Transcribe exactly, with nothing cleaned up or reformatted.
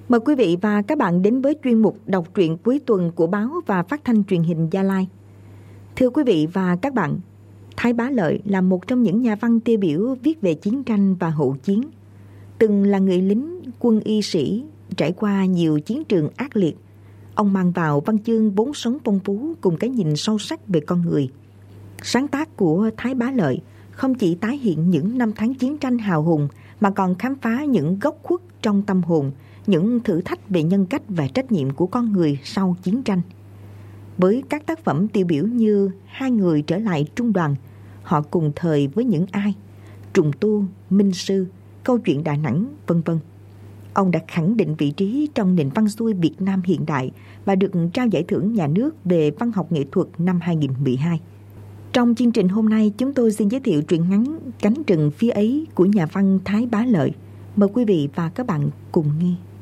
Mời quý vị và các bạn đến với chuyên mục đọc truyện cuối tuần của báo và phát thanh truyền hình Gia Lai. Thưa quý vị và các bạn, Thái Bá Lợi là một trong những nhà văn tiêu biểu viết về chiến tranh và hậu chiến. Từng là người lính, quân y sĩ, trải qua nhiều chiến trường ác liệt, ông mang vào văn chương vốn sống phong phú cùng cái nhìn sâu sắc về con người. Sáng tác của Thái Bá Lợi không chỉ tái hiện những năm tháng chiến tranh hào hùng mà còn khám phá những góc khuất trong tâm hồn, những thử thách về nhân cách và trách nhiệm của con người sau chiến tranh. Với các tác phẩm tiêu biểu như Hai người trở lại trung đoàn, Họ cùng thời với những ai, Trùng tu, Minh sư, Câu chuyện Đà Nẵng, vân vân. Ông đã khẳng định vị trí trong nền văn xuôi Việt Nam hiện đại và được trao giải thưởng nhà nước về văn học nghệ thuật năm hai không một hai. Trong chương trình hôm nay, chúng tôi xin giới thiệu truyện ngắn Cánh rừng phía ấy của nhà văn Thái Bá Lợi. Mời quý vị và các bạn cùng nghe.